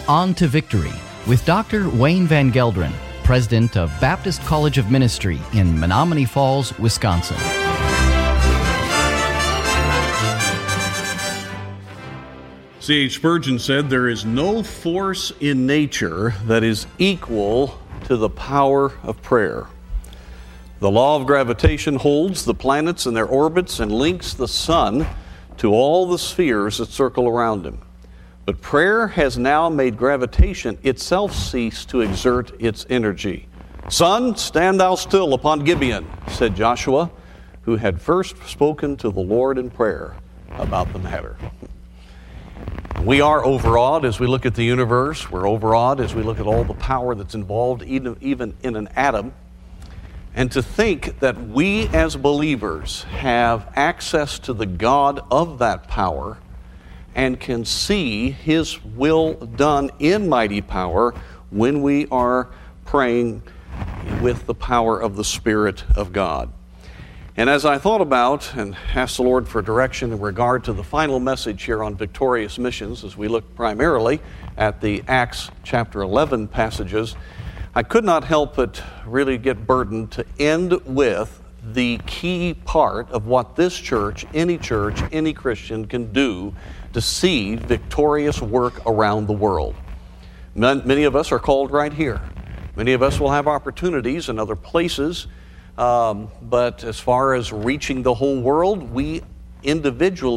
On to Victory with Dr. Wayne Van Gelderen, President of Baptist College of Ministry in Menomonee Falls, Wisconsin. C.H. Spurgeon said, "There is no force in nature that is equal to the power of prayer. The law of gravitation holds the planets in their orbits and links the sun to all the spheres that circle around him. But prayer has now made gravitation itself cease to exert its energy. 'Sun, stand thou still upon Gibeon,' said Joshua, who had first spoken to the Lord in prayer about the matter." We are overawed as we look at the universe. We're overawed as we look at all the power that's involved, even in an atom. And to think that we as believers have access to the God of that power and can see His will done in mighty power when we are praying with the power of the Spirit of God. And as I thought about and asked the Lord for direction in regard to the final message here on victorious missions, as we look primarily at the Acts chapter 11 passages, I could not help but really get burdened to end with the key part of what this church, any Christian can do to see victorious work around the world. Many of us are called right here. Many of us will have opportunities in other places, but as far as reaching the whole world, we individually